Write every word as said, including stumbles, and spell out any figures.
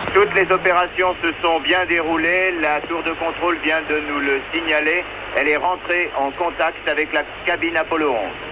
Toutes les opérations se sont bien déroulées. La tour de contrôle vient de nous le signaler. Elle est rentrée en contact avec la cabine Apollo onze.